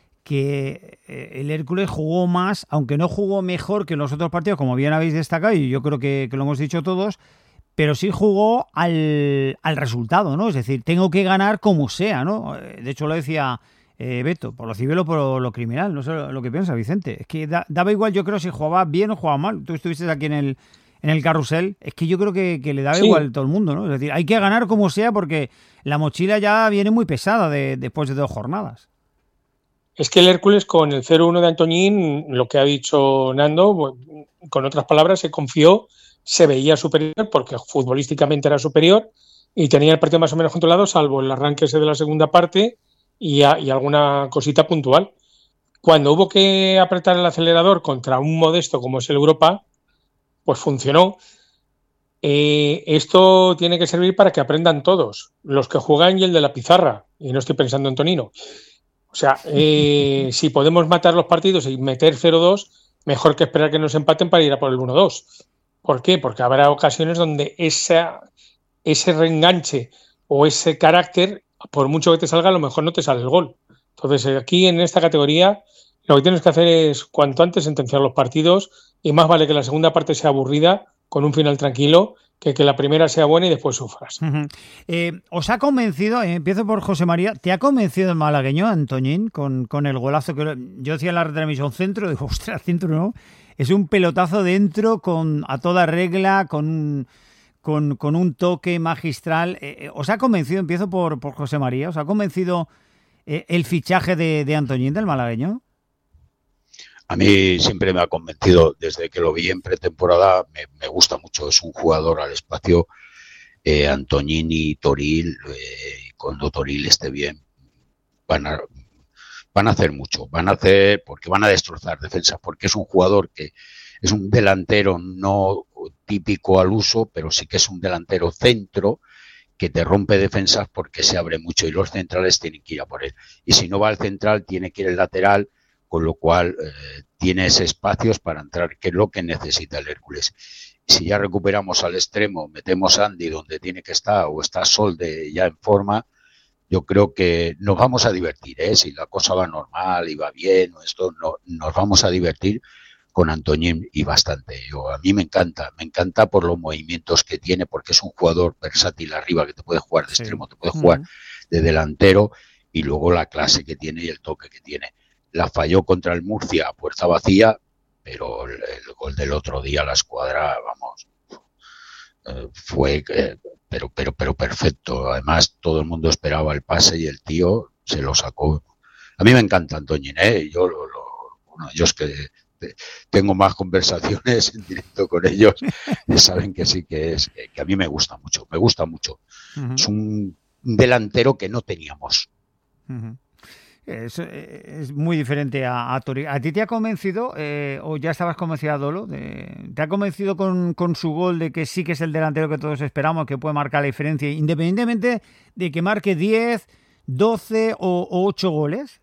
que el Hércules jugó más, aunque no jugó mejor que en los otros partidos, como bien habéis destacado, y yo creo que, que lo hemos dicho todos, pero sí jugó al, al resultado, ¿no? Es decir, tengo que ganar como sea, ¿no? De hecho, lo decía eh, Beto, por lo civil o por lo criminal, no sé lo que piensa Vicente. Es que da, daba igual, yo creo, si jugaba bien o jugaba mal. Tú estuviste aquí en el, en el carrusel, es que yo creo que, que le daba sí. igual a todo el mundo, ¿no? Es decir, hay que ganar como sea porque la mochila ya viene muy pesada de, después de dos jornadas. Es que el Hércules con el cero uno de Antoñín, lo que ha dicho Nando, con otras palabras, se confió, se veía superior porque futbolísticamente era superior y tenía el partido más o menos controlado, salvo el arranque ese de la segunda parte y, a, y alguna cosita puntual. Cuando hubo que apretar el acelerador contra un modesto como es el Europa, pues funcionó. Eh, esto tiene que servir para que aprendan todos, los que juegan y el de la pizarra, y no estoy pensando en Tonino. O sea, eh, si podemos matar los partidos y meter cero dos, mejor que esperar que nos empaten para ir a por el uno dos. ¿Por qué? Porque habrá ocasiones donde esa, ese reenganche o ese carácter, por mucho que te salga, a lo mejor no te sale el gol. Entonces, aquí en esta categoría, lo que tienes que hacer es cuanto antes sentenciar los partidos y más vale que la segunda parte sea aburrida, con un final tranquilo, que que la primera sea buena y después sufras. Uh-huh. Eh, ¿Os ha convencido, eh, empiezo por José María, ¿te ha convencido el malagueño, Antoñín, con, con el golazo que yo decía en la retransmisión centro? Digo, ostras, centro no, es un pelotazo dentro con a toda regla, con, con, con un toque magistral. Eh, ¿Os ha convencido, empiezo por, por José María, ¿os ha convencido eh, el fichaje de, de Antoñín, del malagueño? A mí siempre me ha convencido, desde que lo vi en pretemporada, me, me gusta mucho, es un jugador al espacio, eh, Antoñín y Toril, eh, cuando Toril esté bien, van a, van a hacer mucho, van a hacer, porque van a destrozar defensas, porque es un jugador que es un delantero no típico al uso, pero sí que es un delantero centro, que te rompe defensas porque se abre mucho y los centrales tienen que ir a por él. Y si no va al central, tiene que ir al lateral, con lo cual eh, tienes espacios para entrar, que es lo que necesita el Hércules. Si ya recuperamos al extremo, metemos a Andy donde tiene que estar, o está Solde ya en forma, yo creo que nos vamos a divertir, ¿eh? Si la cosa va normal y va bien, esto no, nos vamos a divertir con Antoñín y bastante. Yo, a mí me encanta, me encanta por los movimientos que tiene, porque es un jugador versátil arriba, que te puede jugar de sí. extremo, te puede jugar uh-huh. de delantero, y luego la clase que tiene y el toque que tiene. La falló contra el Murcia a puerta vacía, pero el, el gol del otro día, la escuadra, vamos, eh, fue, eh, pero, pero, pero perfecto. Además, todo el mundo esperaba el pase y el tío se lo sacó. A mí me encanta Antoñín, ¿eh? Yo, lo, lo, bueno, yo es que tengo más conversaciones en directo con ellos y saben que sí que es, que, que a mí me gusta mucho, me gusta mucho. Uh-huh. Es un delantero que no teníamos. Uh-huh. Es, es muy diferente a, a Tori. ¿A ti te ha convencido, eh, o ya estabas convencido, Dolo? De, ¿Te ha convencido con, con su gol de que sí que es el delantero que todos esperamos, que puede marcar la diferencia, independientemente de que marque diez, doce o, o ocho goles?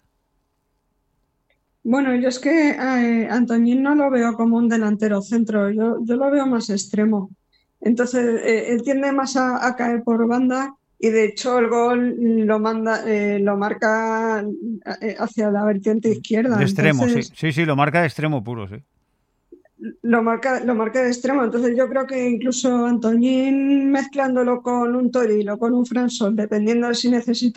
Bueno, yo es que eh, Antoñín no lo veo como un delantero centro, yo, yo lo veo más extremo. Entonces, eh, él tiende más a, a caer por banda. Y de hecho el gol lo manda, eh, lo marca hacia la vertiente izquierda. De extremo, entonces, sí, sí, sí, lo marca de extremo puro, sí. Lo marca, lo marca de extremo. Entonces yo creo que incluso Antoñín mezclándolo con un Toril o con un Fransol, dependiendo de si necesita